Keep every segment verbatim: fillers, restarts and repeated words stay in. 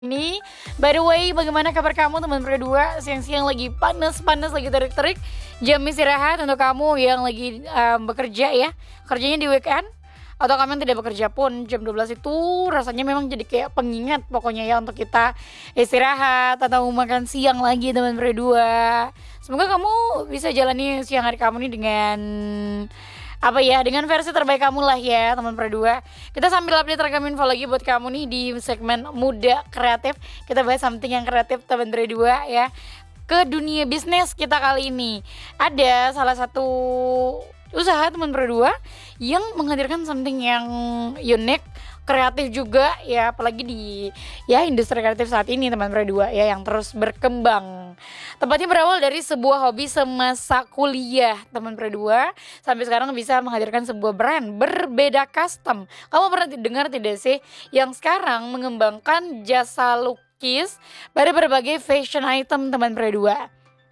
Ini, by the way bagaimana kabar kamu teman berdua? Siang-siang lagi panas-panas, lagi terik-terik, jam istirahat untuk kamu yang lagi, mmm, bekerja ya, kerjanya di weekend, atau kamu yang tidak bekerja pun jam dua belas itu rasanya memang jadi kayak pengingat pokoknya ya untuk kita istirahat atau makan siang lagi teman berdua. Semoga kamu bisa jalani siang hari kamu nih dengan, apa ya, dengan versi terbaik kamu lah ya teman berdua. Kita sambil update ragam info lagi buat kamu nih di segmen Muda Kreatif, kita bahas something yang kreatif teman berdua ya. Ke dunia bisnis kita kali ini, ada salah satu usaha teman berdua yang menghadirkan something yang unik, kreatif juga ya, apalagi di ya industri kreatif saat ini teman berdua ya yang terus berkembang. Tempatnya berawal dari sebuah hobi semasa kuliah teman berdua, sampai sekarang bisa menghadirkan sebuah brand berbeda custom. Kamu pernah ti dengar tidak sih yang sekarang mengembangkan jasa lukis pada berbagai fashion item teman berdua.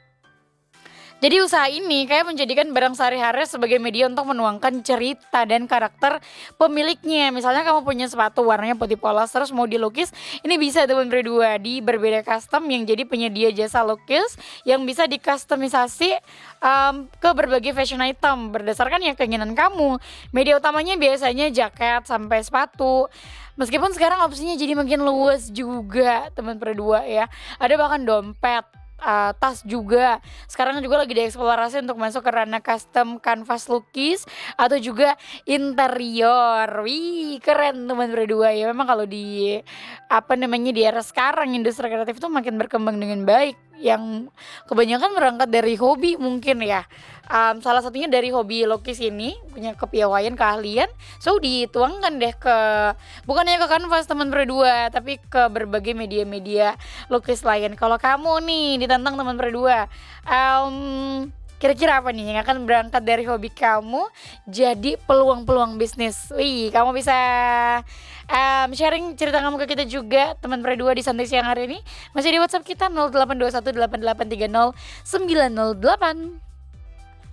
Jadi usaha ini kayak menjadikan barang sehari-hari sebagai media untuk menuangkan cerita dan karakter pemiliknya. Misalnya kamu punya sepatu warnanya putih polos terus mau dilukis, ini bisa teman berdua di Berbeda Custom yang jadi penyedia jasa lukis yang bisa dikustomisasi, mmm, ke berbagai fashion item berdasarkan ya keinginan kamu. Media utamanya biasanya jaket sampai sepatu. Meskipun sekarang opsinya jadi makin luas juga teman berdua ya. Ada bahkan dompet, eee, tas juga. Sekarang juga lagi dieksplorasi untuk masuk ke ranah custom kanvas lukis atau juga interior. Wih, keren teman berdua ya. Memang kalau di, apa namanya, di era sekarang industri kreatif itu makin berkembang dengan baik, yang kebanyakan berangkat dari hobi mungkin ya. Mmm, salah satunya dari hobi lukis ini, punya kepiawaian, keahlian, so dituangkan deh ke bukan hanya ke kanvas teman berdua, tapi ke berbagai media-media lukis lain. Kalau kamu nih ditantang teman berdua, mmm, kira-kira apa nih yang akan berangkat dari hobi kamu jadi peluang-peluang bisnis? Wih, kamu bisa, mmm, sharing cerita kamu ke kita juga teman berdua di santai siang hari ini, masih di WhatsApp kita nol delapan dua satu delapan delapan tiga nol sembilan nol delapan.